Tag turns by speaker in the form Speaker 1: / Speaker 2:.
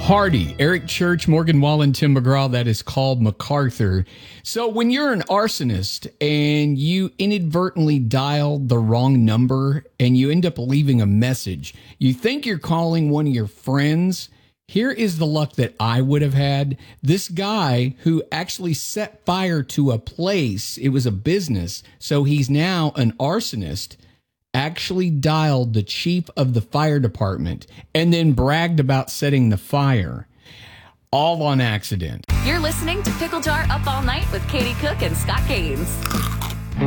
Speaker 1: Hardy, Eric Church, Morgan Wallen, Tim McGraw. That is called MacArthur. So when you're an arsonist and you inadvertently dial the wrong number and you end up leaving a message, you think you're calling one of your friends. Here is the luck that I would have had. This guy who actually set fire to a place, it was a business, so he's now an arsonist, actually dialed the chief of the fire department and then bragged about setting the fire, all on accident.
Speaker 2: You're listening to Pickle Jar Up All Night with Katie Cook and Scott Gaines.